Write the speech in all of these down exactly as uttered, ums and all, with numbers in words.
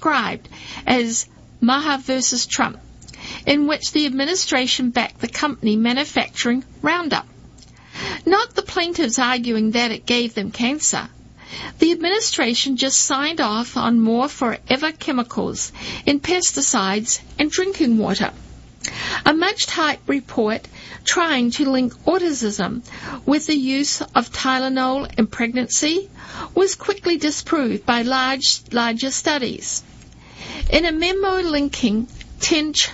described as Maher versus Trump, in which the administration backed the company manufacturing Roundup. Not the plaintiffs arguing that it gave them cancer. The administration just signed off on more forever chemicals in pesticides and drinking water. A much-hyped report trying to link autism with the use of Tylenol in pregnancy was quickly disproved by large, larger studies. In a memo linking ten, ch-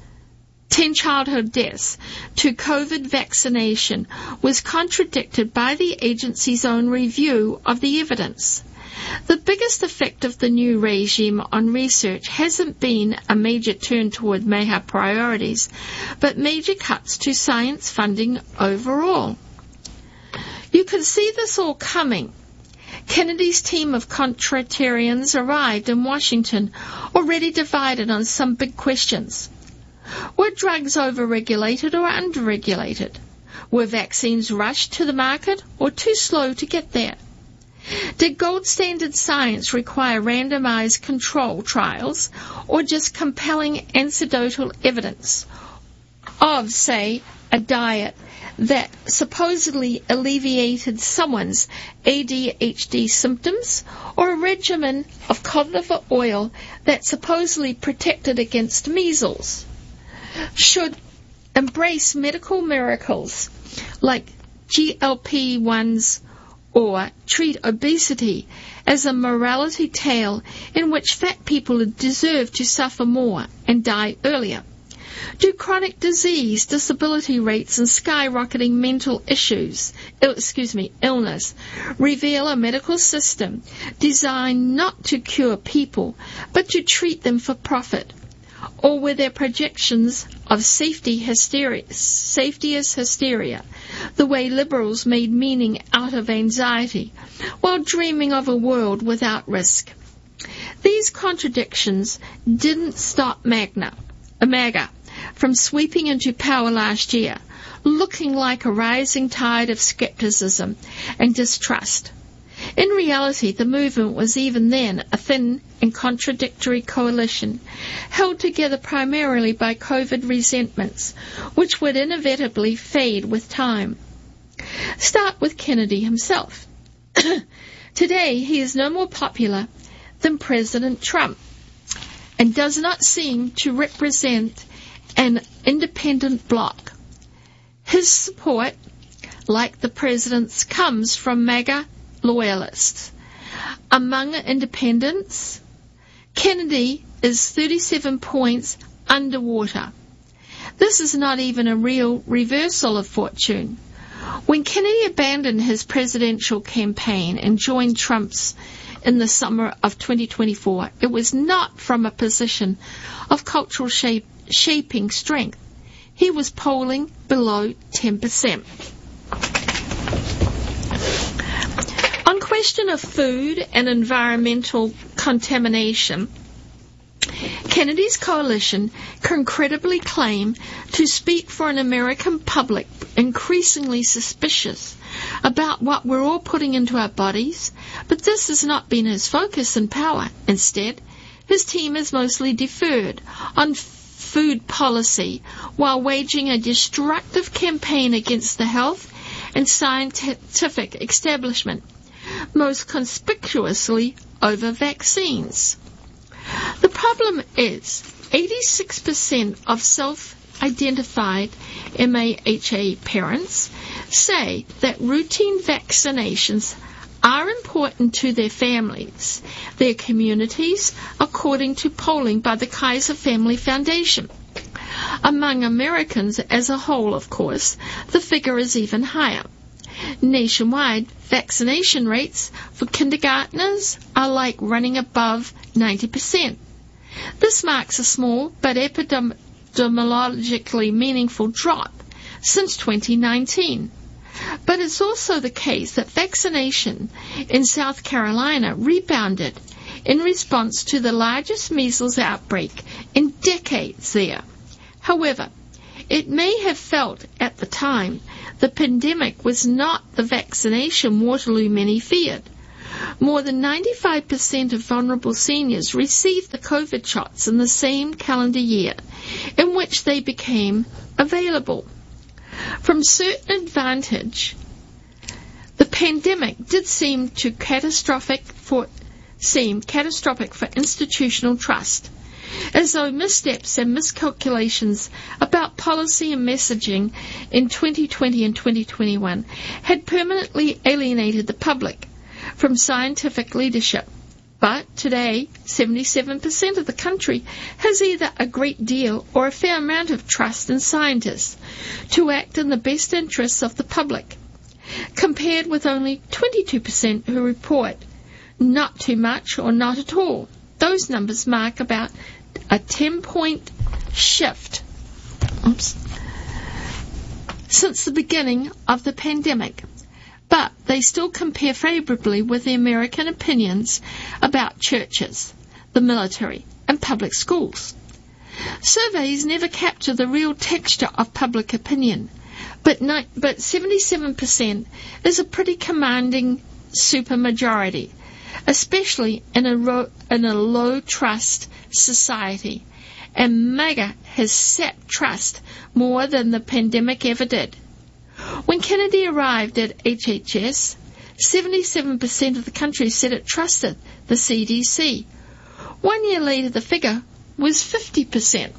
ten childhood deaths to COVID vaccination was contradicted by the agency's own review of the evidence. The biggest effect of the new regime on research hasn't been a major turn toward Maher priorities, but major cuts to science funding overall. You could see this all coming. Kennedy's team of contrarians arrived in Washington already divided on some big questions. Were drugs overregulated or underregulated? Were vaccines rushed to the market or too slow to get there? Did gold standard science require randomized control trials or just compelling anecdotal evidence of, say, a diet that supposedly alleviated someone's A D H D symptoms, or a regimen of cod liver oil that supposedly protected against measles? Should embrace medical miracles like G L P ones or treat obesity as a morality tale in which fat people deserve to suffer more and die earlier? Do chronic disease, disability rates, and skyrocketing mental issues, excuse me, illness, reveal a medical system designed not to cure people, but to treat them for profit? Or were their projections of safety hysteria, safety is hysteria, the way liberals made meaning out of anxiety, while dreaming of a world without risk? These contradictions didn't stop Magna, MAGA from sweeping into power last year, looking like a rising tide of skepticism and distrust. In reality, the movement was even then a thin and contradictory coalition, held together primarily by COVID resentments, which would inevitably fade with time. Start with Kennedy himself. Today, he is no more popular than President Trump, and does not seem to represent an independent bloc. His support, like the president's, comes from MAGA loyalists. Among independents, Kennedy is thirty-seven points underwater. This is not even a real reversal of fortune. When Kennedy abandoned his presidential campaign and joined Trump's in the summer of twenty twenty-four, it was not from a position of cultural shape, shaping strength. He was polling below ten percent. On question of food and environmental contamination, Kennedy's coalition can credibly claim to speak for an American public increasingly suspicious about what we're all putting into our bodies, but this has not been his focus in power. Instead, his team has mostly deferred on food policy while waging a destructive campaign against the health and scientific establishment, most conspicuously over vaccines. The problem is eighty-six percent of self-identified M A H A parents say that routine vaccinations are important to their families, their communities, according to polling by the Kaiser Family Foundation. Among Americans as a whole, of course, the figure is even higher. Nationwide, vaccination rates for kindergartners are like running above ninety percent. This marks a small but epidemiologically meaningful drop since twenty nineteen. But it's also the case that vaccination in South Carolina rebounded in response to the largest measles outbreak in decades there. However, it may have felt at the time the pandemic was not the vaccination Waterloo many feared. More than ninety-five percent of vulnerable seniors received the COVID shots in the same calendar year in which they became available. From certain advantage, the pandemic did seem to catastrophic for seem catastrophic for institutional trust, as though missteps and miscalculations about policy and messaging in twenty twenty and twenty twenty-one had permanently alienated the public from scientific leadership. But today, seventy-seven percent of the country has either a great deal or a fair amount of trust in scientists to act in the best interests of the public, compared with only twenty-two percent who report not too much or not at all. Those numbers mark about a ten-point shift oops, since the beginning of the pandemic. But they still compare favorably with the American opinions about churches, the military, and public schools. Surveys never capture the real texture of public opinion, but, ni- but seventy-seven percent is a pretty commanding supermajority, especially in a, ro- in a low-trust society, and MAGA has sapped trust more than the pandemic ever did. When Kennedy arrived at H H S, seventy-seven percent of the country said it trusted the C D C. One year later, the figure was fifty percent.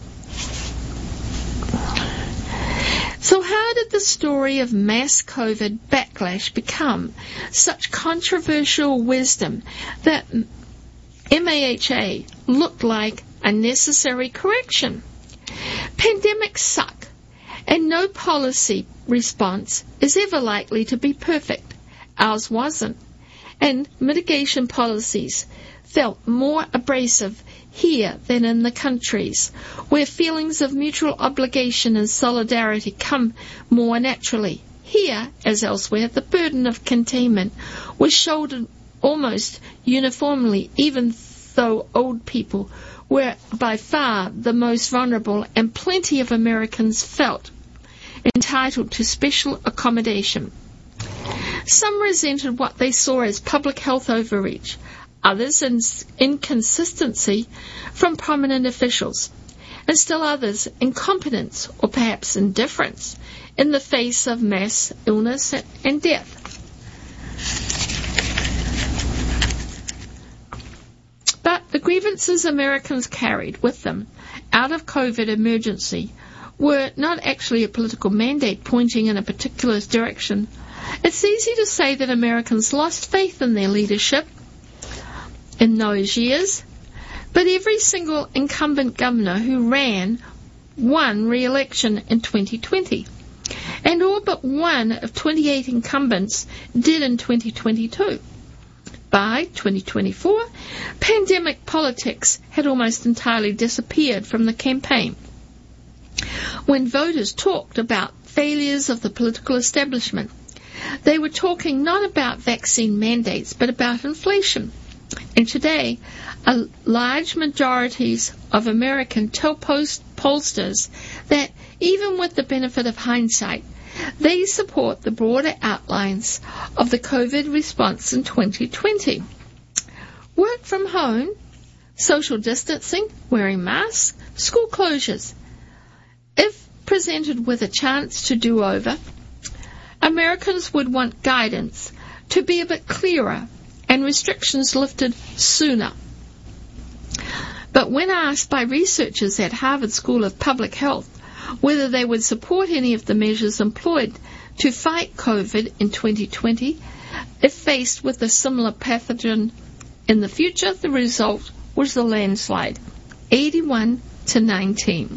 So how did the story of mass COVID backlash become such controversial wisdom that M A H A looked like a necessary correction? Pandemics suck, and no policy response is ever likely to be perfect. Ours wasn't, and mitigation policies felt more abrasive here than in the countries where feelings of mutual obligation and solidarity come more naturally. Here, as elsewhere, the burden of containment was shouldered almost uniformly, even though old people were by far the most vulnerable, and plenty of Americans felt entitled to special accommodation. Some resented what they saw as public health overreach, others in inconsistency from prominent officials, and still others incompetence or perhaps indifference in the face of mass illness and death. But the grievances Americans carried with them out of COVID emergency were not actually a political mandate pointing in a particular direction. It's easy to say that Americans lost faith in their leadership in those years, but every single incumbent governor who ran won re-election in twenty twenty, and all but one of twenty-eight incumbents did in twenty twenty-two. By twenty twenty-four, pandemic politics had almost entirely disappeared from the campaign. When voters talked about failures of the political establishment, they were talking not about vaccine mandates, but about inflation. And today, a large majorities of Americans tell post- pollsters that even with the benefit of hindsight, they support the broader outlines of the COVID response in twenty twenty. Work from home, social distancing, wearing masks, school closures. If presented with a chance to do over, Americans would want guidance to be a bit clearer and restrictions lifted sooner. But when asked by researchers at Harvard School of Public Health whether they would support any of the measures employed to fight COVID in twenty twenty, if faced with a similar pathogen in the future, the result was a landslide, eighty-one to nineteen.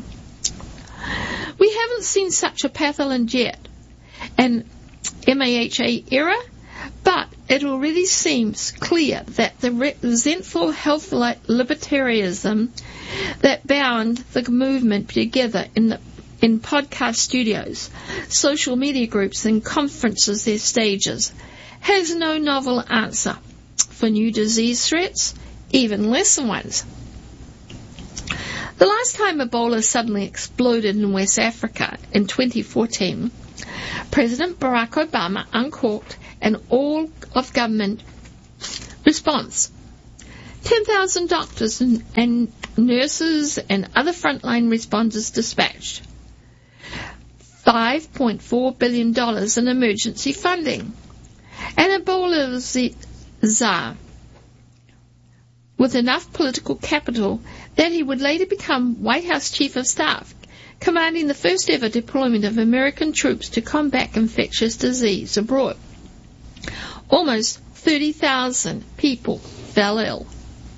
We haven't seen such a pathogen yet in M A H A era, but it already seems clear that the resentful health libertarianism that bound the movement together in the in podcast studios, social media groups, and conferences, their stages, has no novel answer for new disease threats, even lesser ones. The last time Ebola suddenly exploded in West Africa in twenty fourteen, President Barack Obama uncorked an all-of-government Response: ten thousand doctors and, and nurses and other frontline responders dispatched. five point four billion dollars in emergency funding. And Ebola czar, with enough political capital that he would later become White House Chief of Staff, commanding the first ever deployment of American troops to combat infectious disease abroad. Almost thirty thousand people fell ill,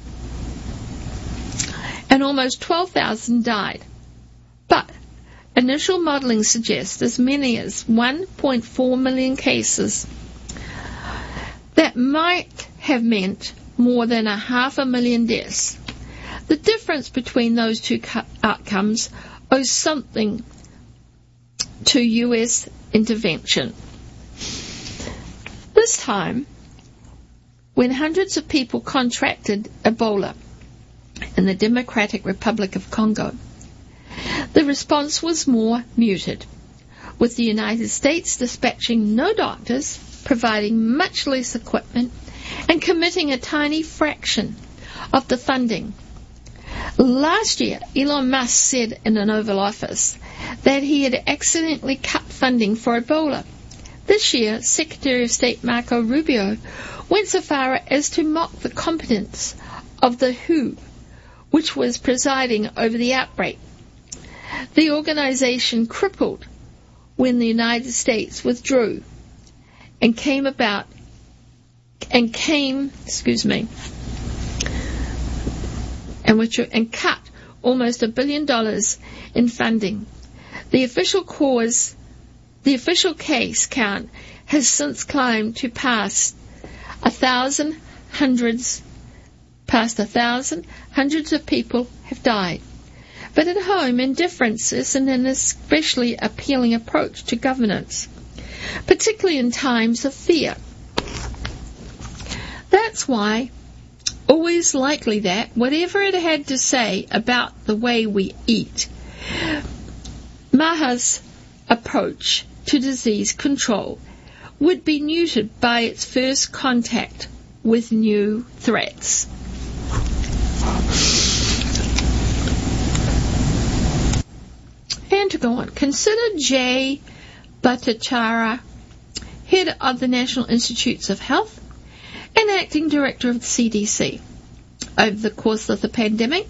and almost twelve thousand died. But initial modelling suggests as many as one point four million cases. That might have meant more than a half a million deaths. The difference between those two cu- outcomes owes something to U S intervention. This time, when hundreds of people contracted Ebola in the Democratic Republic of Congo, the response was more muted, with the United States dispatching no doctors, providing much less equipment, and committing a tiny fraction of the funding. Last year, Elon Musk said in an Oval Office that he had accidentally cut funding for Ebola. This year, Secretary of State Marco Rubio went so far as to mock the competence of the W H O, which was presiding over the outbreak. The organization crippled when the United States withdrew and came about and came, excuse me, and which and cut almost a billion dollars in funding. The official cause, the official case count has since climbed to past a thousand, hundreds, past a thousand, hundreds of people have died. But at home, indifference is an especially appealing approach to governance, particularly in times of fear. That's why, always likely that, whatever it had to say about the way we eat, Maha's approach to disease control would be neutered by its first contact with new threats. And to go on, consider Jay Bhattacharya, head of the National Institutes of Health and acting director of the C D C. Over the course of the pandemic,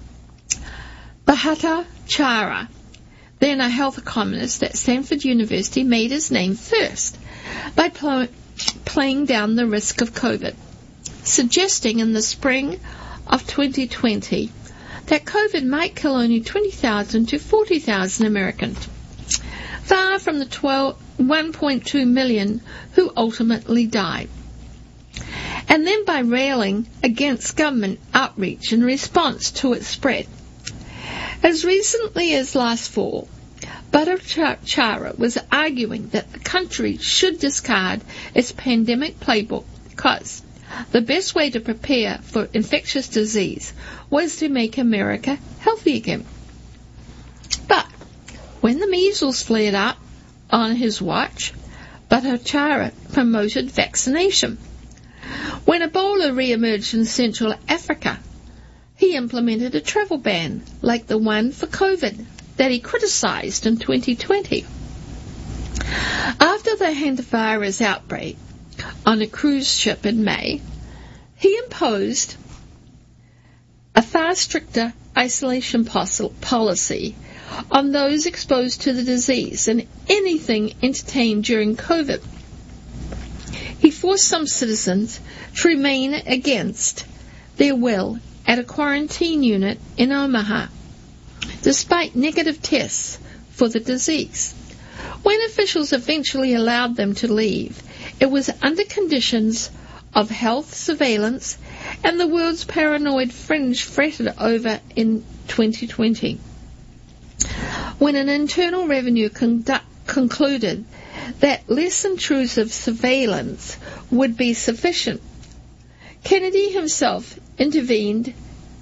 Bhattacharya, then a health economist at Stanford University, made his name first by pl- playing down the risk of COVID, suggesting in the spring of twenty twenty that COVID might kill only twenty thousand to forty thousand Americans, far from the one point two million who ultimately died. And then by railing against government outreach in response to its spread. As recently as last fall, Bhattacharya was arguing that the country should discard its pandemic playbook because the best way to prepare for infectious disease was to make America healthy again. But when the measles flared up on his watch, Bhattacharya promoted vaccination. When Ebola re-emerged in Central Africa, he implemented a travel ban like the one for COVID that he criticized in twenty twenty. After the hantavirus outbreak on a cruise ship in May, he imposed a far stricter isolation policy on those exposed to the disease and anything entertained during COVID. He forced some citizens to remain against their will at a quarantine unit in Omaha, despite negative tests for the disease. When officials eventually allowed them to leave, it was under conditions of health surveillance, and the world's paranoid fringe fretted over in twenty twenty. When an Internal Revenue conduct, concluded that less intrusive surveillance would be sufficient, Kennedy himself intervened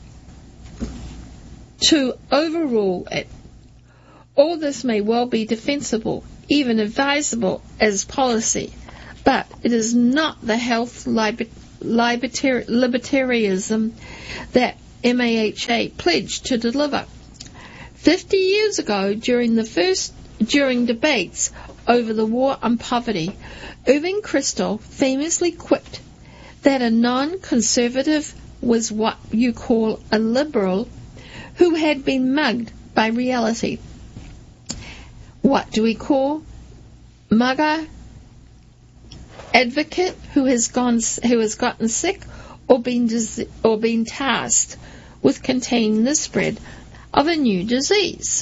to overrule it. All this may well be defensible, even advisable as policy, but it is not the health liber- libertar- libertarianism that M A H A pledged to deliver. Fifty years ago, during the first during debates over the war on poverty, Irving Kristol famously quipped that a non-conservative was what you call a liberal who had been mugged by reality. What do we call mugger? Advocate who has gone, who has gotten sick or been or been tasked with containing the spread of a new disease.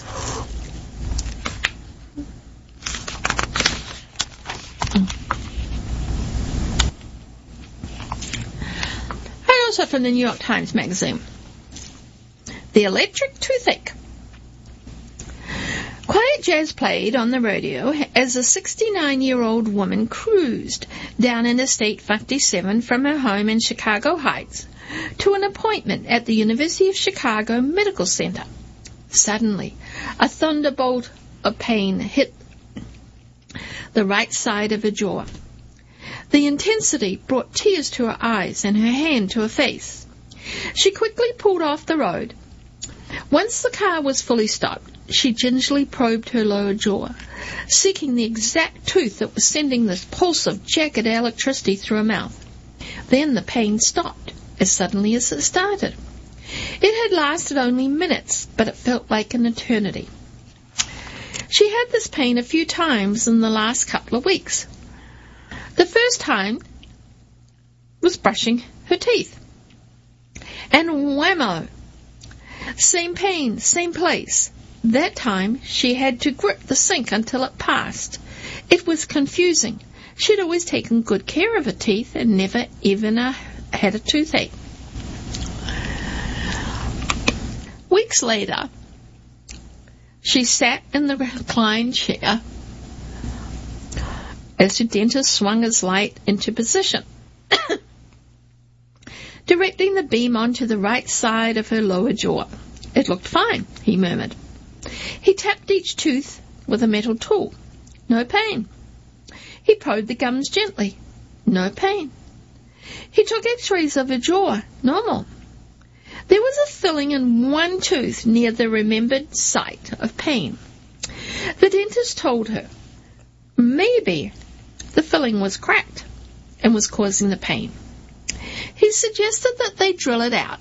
And also from the New York Times Magazine, the electric toothache. Quiet jazz played on the radio as a sixty-nine-year-old woman cruised down Interstate fifty-seven from her home in Chicago Heights to an appointment at the University of Chicago Medical Center. Suddenly, a thunderbolt of pain hit the right side of her jaw. The intensity brought tears to her eyes and her hand to her face. She quickly pulled off the road. Once the car was fully stopped, she gingerly probed her lower jaw, seeking the exact tooth that was sending this pulse of jagged electricity through her mouth. Then the pain stopped, as suddenly as it started. It had lasted only minutes, but it felt like an eternity. She had this pain a few times in the last couple of weeks. The first time was brushing her teeth. And whammo! Same pain, same place. That time, she had to grip the sink until it passed. It was confusing. She'd always taken good care of her teeth and never even uh, had a toothache. Weeks later, she sat in the reclined chair as the dentist swung his light into position, directing the beam onto the right side of her lower jaw. It looked fine, he murmured. He tapped each tooth with a metal tool. No pain. He probed the gums gently. No pain. He took x-rays of her jaw. Normal. There was a filling in one tooth near the remembered site of pain. The dentist told her maybe the filling was cracked and was causing the pain. He suggested that they drill it out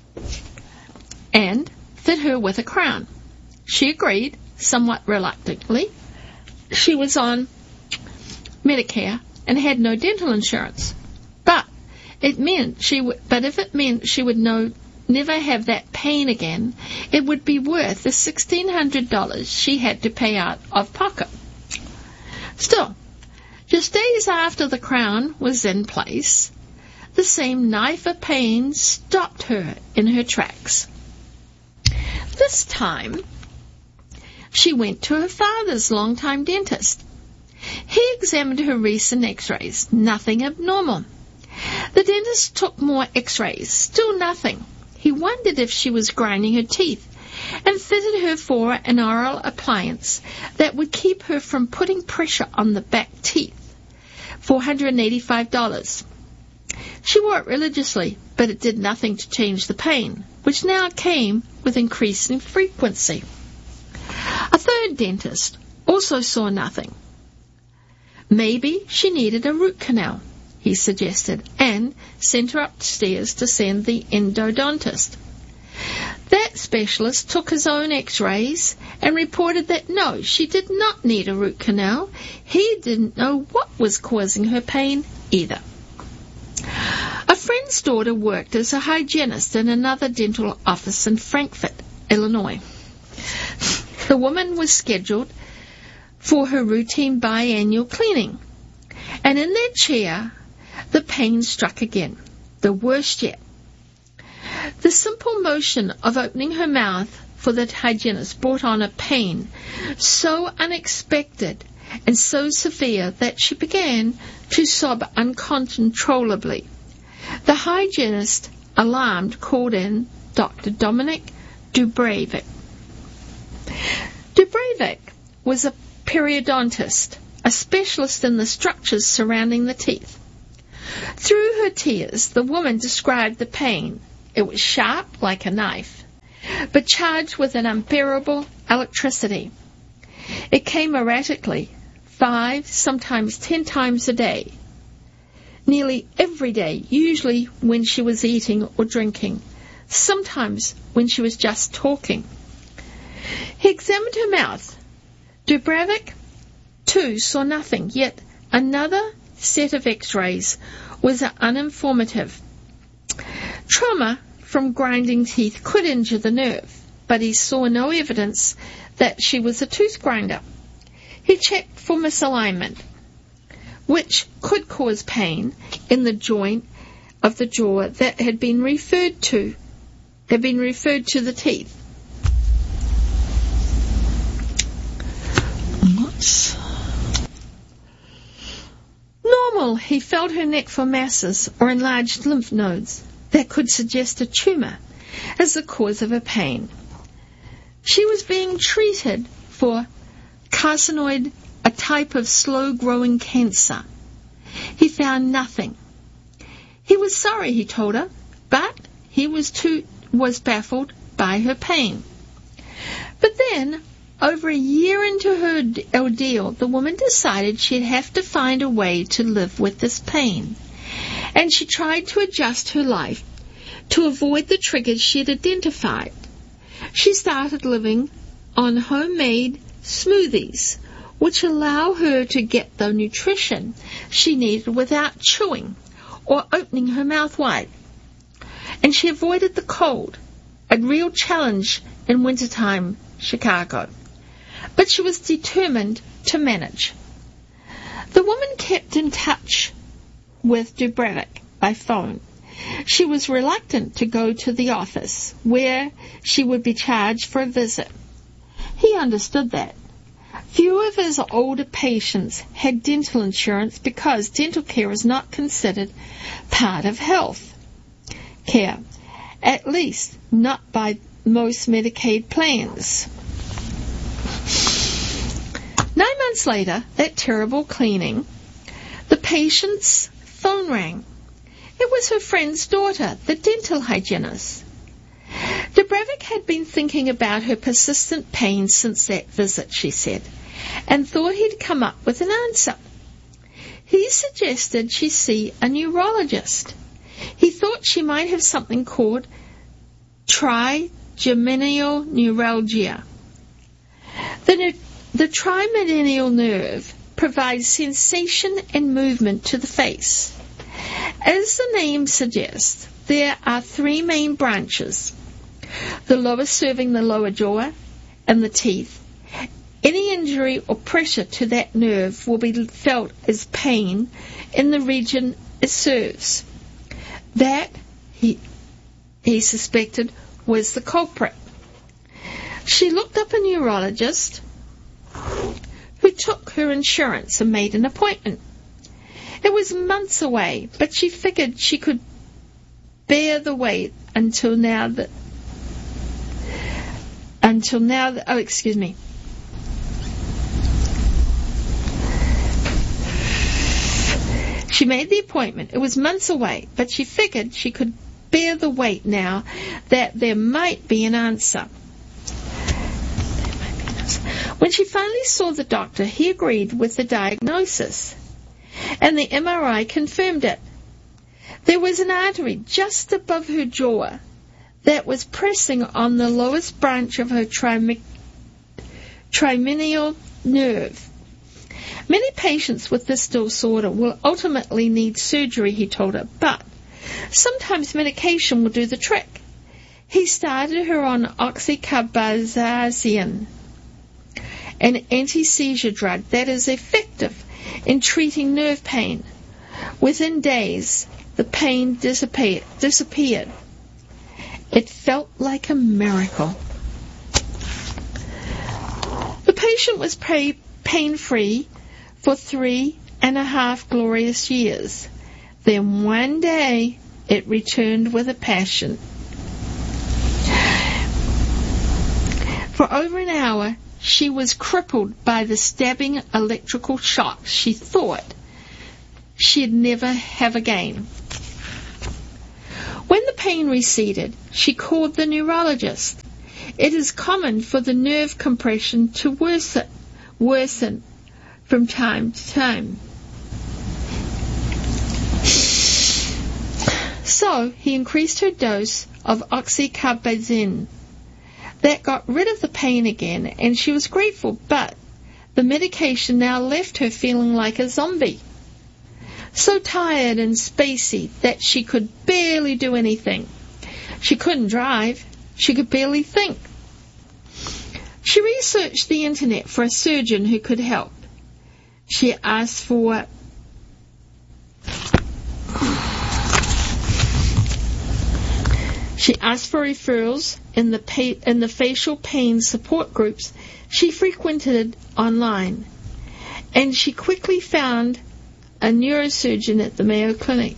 and fit her with a crown. She agreed, somewhat reluctantly. She was on Medicare and had no dental insurance. But it meant she would, but if it meant she would no, never have that pain again, it would be worth the sixteen hundred dollars she had to pay out of pocket. Still, just days after the crown was in place, the same knife of pain stopped her in her tracks. This time, she went to her father's longtime dentist. He examined her recent x-rays. Nothing abnormal. The dentist took more x-rays. Still nothing. He wondered if she was grinding her teeth and fitted her for an oral appliance that would keep her from putting pressure on the back teeth. four hundred eighty-five dollars. She wore it religiously, but it did nothing to change the pain, which now came with increasing frequency. A third dentist also saw nothing. Maybe she needed a root canal, he suggested, and sent her upstairs to send the endodontist. That specialist took his own x-rays and reported that no, she did not need a root canal. He didn't know what was causing her pain either. A friend's daughter worked as a hygienist in another dental office in Frankfort, Illinois. The woman was scheduled for her routine biannual cleaning, and in their chair, the pain struck again, the worst yet. The simple motion of opening her mouth for the hygienist brought on a pain so unexpected and so severe that she began to sob uncontrollably. The hygienist, alarmed, called in Doctor Dominic Dubravik. Dubravik was a periodontist, a specialist in the structures surrounding the teeth. Through her tears, the woman described the pain. It was sharp like a knife, but charged with an unbearable electricity. It came erratically, five, sometimes ten times a day. Nearly every day, usually when she was eating or drinking, sometimes when she was just talking. He examined her mouth. Dubravik, too, saw nothing, yet another set of x-rays was uninformative. Trauma from grinding teeth could injure the nerve, but he saw no evidence that she was a tooth grinder. He checked for misalignment, which could cause pain in the joint of the jaw that had been referred to, had been referred to the teeth. Whoops. Normal, he felt her neck for masses or enlarged lymph nodes that could suggest a tumor as the cause of her pain. She was being treated for carcinoid, a type of slow-growing cancer. He found nothing. He was sorry, he told her, but he was too was baffled by her pain. But then, over a year into her ordeal, the woman decided she'd have to find a way to live with this pain, and she tried to adjust her life to avoid the triggers she'd identified. She started living on homemade smoothies, which allow her to get the nutrition she needed without chewing or opening her mouth wide. And she avoided the cold, a real challenge in wintertime Chicago. But she was determined to manage. The woman kept in touch with Dubravik by phone. She was reluctant to go to the office, where she would be charged for a visit. He understood that. Few of his older patients had dental insurance because dental care is not considered part of health care, at least not by most Medicaid plans. Nine months later, that terrible cleaning, the patient's phone rang. It was her friend's daughter, the dental hygienist. Dubravik had been thinking about her persistent pain since that visit, she said, and thought he'd come up with an answer. He suggested she see a neurologist. He thought she might have something called trigeminal neuralgia. The, the trigeminal nerve provides sensation and movement to the face. As the name suggests, there are three main branches, the lower serving the lower jaw and the teeth. Any injury or pressure to that nerve will be felt as pain in the region it serves. That, he, he suspected, was the culprit. She looked up a neurologist who took her insurance and made an appointment. It was months away, but she figured she could bear the wait until now that, until now that, oh, excuse me. She made the appointment. It was months away, but she figured she could bear the wait now that there might be an answer. When she finally saw the doctor, he agreed with the diagnosis, and the M R I confirmed it. There was an artery just above her jaw that was pressing on the lowest branch of her trimi- trigeminal nerve. Many patients with this disorder will ultimately need surgery, he told her, but sometimes medication will do the trick. He started her on oxcarbazepine, an anti-seizure drug that is effective in treating nerve pain. Within days, the pain dissipate, disappeared. It felt like a miracle. The patient was pay, pain-free for three and a half glorious years. Then one day, it returned with a passion. For over an hour, she was crippled by the stabbing electrical shocks. She thought she'd never have again. When the pain receded, she called the neurologist. It is common for the nerve compression to worsen, worsen from time to time. So he increased her dose of oxycarbazine. That got rid of the pain again, and she was grateful, but the medication now left her feeling like a zombie. So tired and spacey that she could barely do anything. She couldn't drive. She could barely think. She researched the internet for a surgeon who could help. She asked for She asked for referrals in the pa- in the facial pain support groups she frequented online, and she quickly found a neurosurgeon at the Mayo Clinic.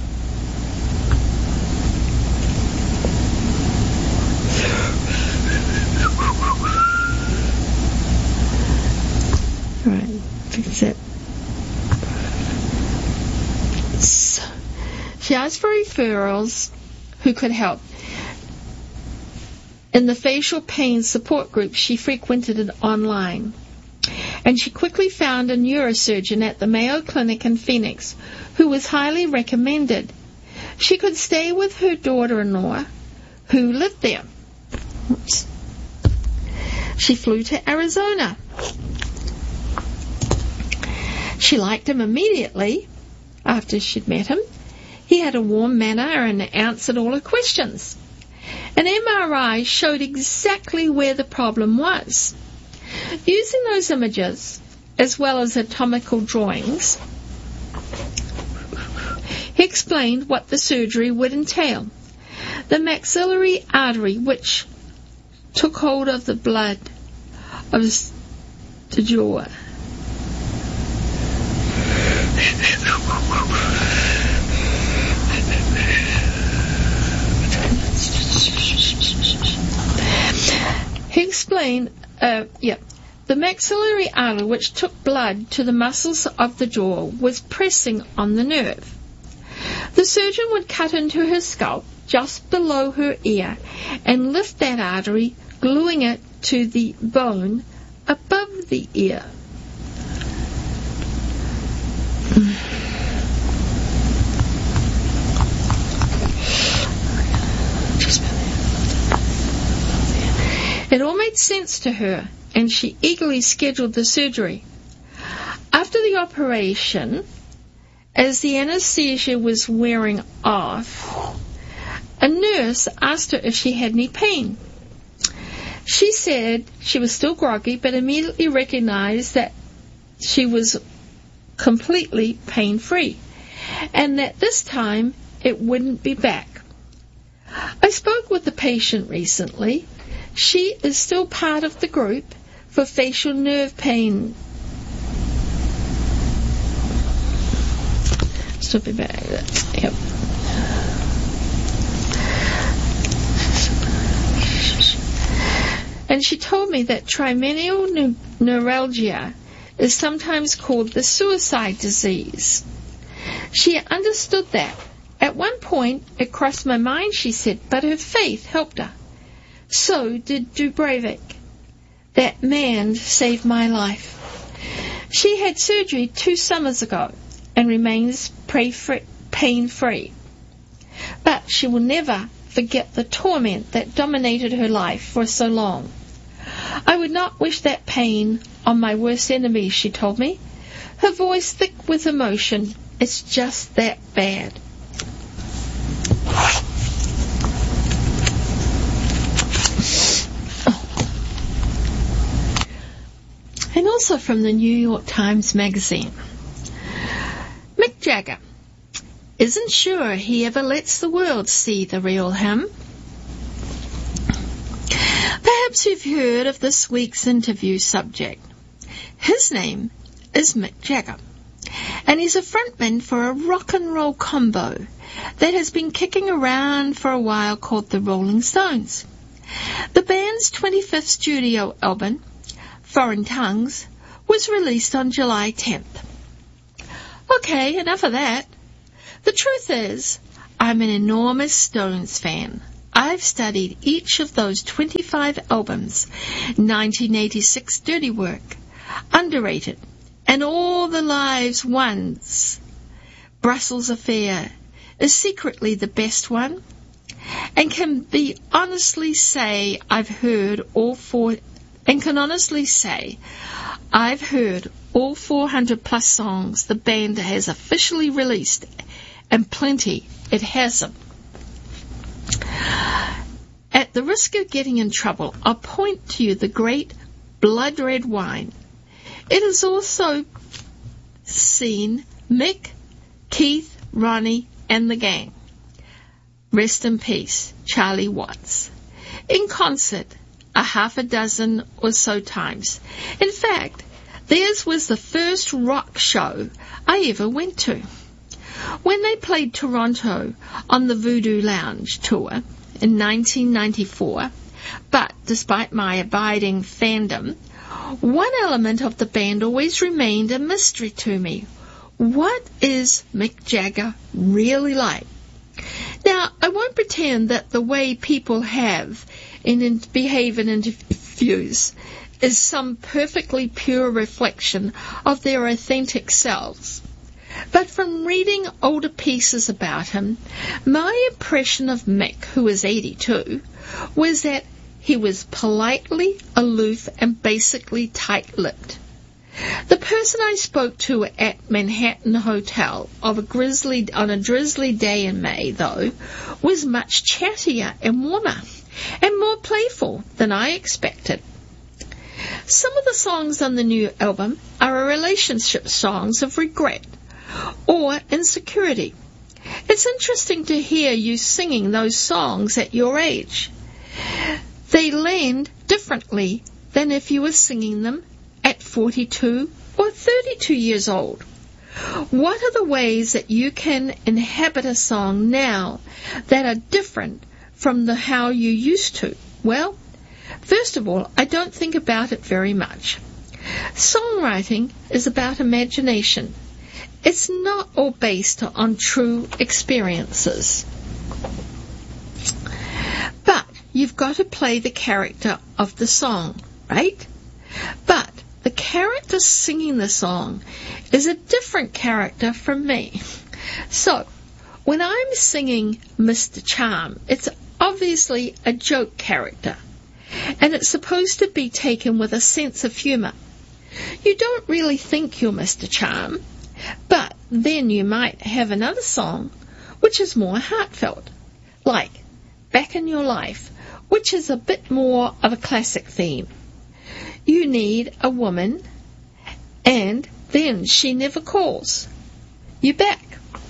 All right, fix it. So, she asked for referrals who could help. In the facial pain support group she frequented online, and she quickly found a neurosurgeon at the Mayo Clinic in Phoenix who was highly recommended. She could stay with her daughter-in-law who lived there. Oops. She flew to Arizona. She liked him immediately after she'd met him. He had a warm manner and answered all her questions. An M R I showed exactly where the problem was. Using those images, as well as anatomical drawings, he explained what the surgery would entail. The maxillary artery, which took hold of the blood of the jaw. He explained, uh, yeah, the maxillary artery, which took blood to the muscles of the jaw, was pressing on the nerve. The surgeon would cut into her scalp just below her ear and lift that artery, gluing it to the bone above the ear. It all made sense to her, and she eagerly scheduled the surgery. After the operation, as the anesthesia was wearing off, a nurse asked her if she had any pain. She said she was still groggy, but immediately recognized that she was completely pain-free, and that this time it wouldn't be back. I spoke with the patient recently. She is still part of the group for facial nerve pain. Still be back. Yep. And she told me that trigeminal neuralgia is sometimes called the suicide disease. She understood that. At one point, it crossed my mind, she said, but her faith helped her. So did Dubravik. That man saved my life. She had surgery two summers ago and remains pain-free. But she will never forget the torment that dominated her life for so long. I would not wish that pain on my worst enemy, she told me, her voice thick with emotion. It's just that bad. And also from the New York Times Magazine. Mick Jagger isn't sure he ever lets the world see the real him. Perhaps you've heard of this week's interview subject. His name is Mick Jagger, and he's a frontman for a rock and roll combo that has been kicking around for a while called the Rolling Stones. The band's twenty-fifth studio album, Foreign Tongues, was released on July tenth. Okay, enough of that. The truth is, I'm an enormous Stones fan. I've studied each of those twenty-five albums, nineteen eighty-six Dirty Work, Underrated, and All the Lives Once. Brussels Affair is secretly the best one, and can be honestly say I've heard all four, and can honestly say I've heard all four hundred plus songs the band has officially released, and plenty it hasn't. At the risk of getting in trouble, I'll point to you the great Blood Red Wine. It has also seen Mick, Keith, Ronnie, and the gang. Rest in peace, Charlie Watts. In concert, a half a dozen or so times. In fact, theirs was the first rock show I ever went to. When they played Toronto on the Voodoo Lounge tour in nineteen ninety-four, but despite my abiding fandom, one element of the band always remained a mystery to me. What is Mick Jagger really like? Now, I won't pretend that the way people have in, in behave in interviews is some perfectly pure reflection of their authentic selves. But from reading older pieces about him, my impression of Mick, who was eighty-two, was that he was politely aloof and basically tight-lipped. The person I spoke to at Manhattan Hotel of a grizzly, on a drizzly day in May, though, was much chattier and warmer and more playful than I expected. Some of the songs on the new album are relationship songs of regret or insecurity. It's interesting to hear you singing those songs at your age. They land differently than if you were singing them at forty-two or thirty-two years old. What are the ways that you can inhabit a song now that are different from the how you used to? Well, first of all, I don't think about it very much. Songwriting is about imagination. It's not all based on true experiences. But you've got to play the character of the song, right? But the character singing the song is a different character from me. So, when I'm singing Mister Charm, it's obviously a joke character, and it's supposed to be taken with a sense of humour. You don't really think you're Mister Charm, but then you might have another song which is more heartfelt, like Back in Your Life, which is a bit more of a classic theme. You need a woman, and then she never calls you back.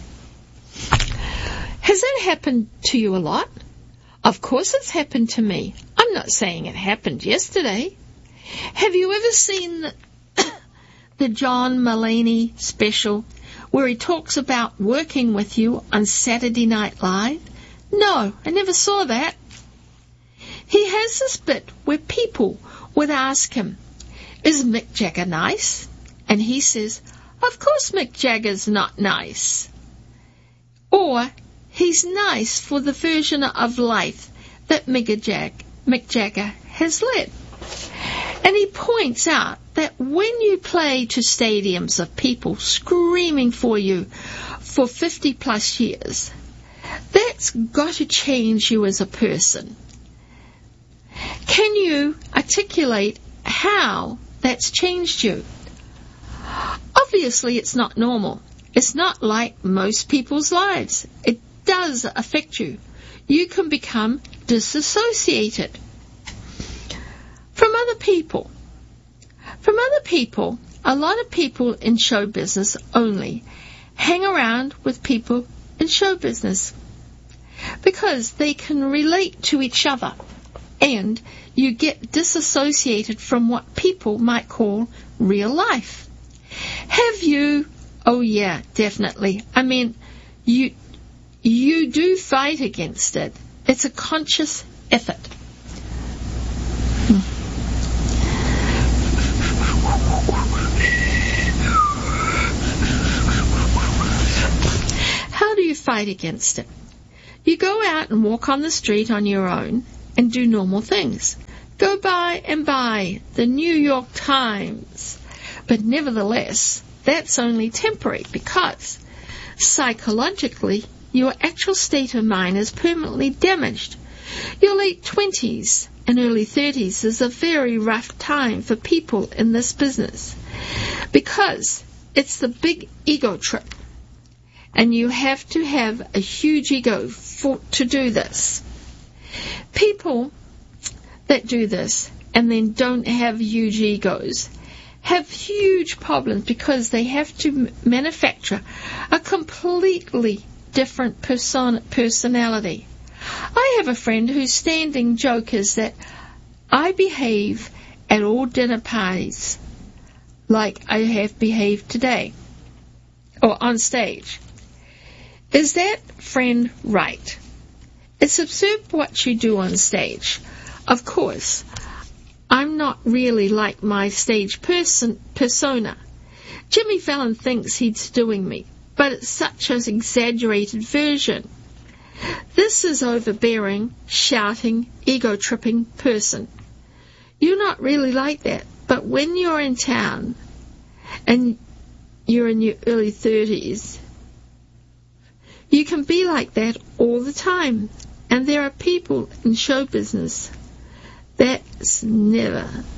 Has that happened to you a lot? Of course it's happened to me. I'm not saying it happened yesterday. Have you ever seen the, the John Mulaney special where he talks about working with you on Saturday Night Live? No, I never saw that. He has this bit where people would ask him, is Mick Jagger nice? And he says, of course Mick Jagger's not nice. Or, he's nice for the version of life that Mick Jagger, Mick Jagger has led. And he points out that when you play to stadiums of people screaming for you for fifty plus years, that's got to change you as a person. Can you articulate how that's changed you? Obviously, it's not normal. It's not like most people's lives. It does affect you. You can become disassociated from other people. From other people, a lot of people in show business only hang around with people in show business because they can relate to each other, and you get disassociated from what people might call real life. Have you? Oh yeah, definitely. I mean, you you do fight against it. It's a conscious effort. fight against it. You go out and walk on the street on your own and do normal things. Go buy and buy the New York Times. But nevertheless, that's only temporary because psychologically your actual state of mind is permanently damaged. Your late twenties and early thirties is a very rough time for people in this business because it's the big ego trip. And you have to have a huge ego for, to do this. People that do this and then don't have huge egos have huge problems because they have to manufacture a completely different person, personality. I have a friend whose standing joke is that I behave at all dinner parties like I have behaved today or on stage. Is that friend right? It's absurd what you do on stage. Of course, I'm not really like my stage person persona. Jimmy Fallon thinks he's doing me, but it's such an exaggerated version. This is overbearing, shouting, ego-tripping person. You're not really like that, but when you're in town and you're in your early thirties, you can be like that all the time. And there are people in show business that's never